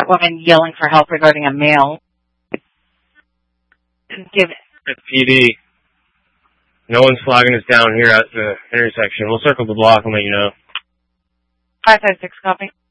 woman yelling for help regarding a male. Give PD. No one's flagging us down here at the intersection. We'll circle the block and let you know. 556, copy.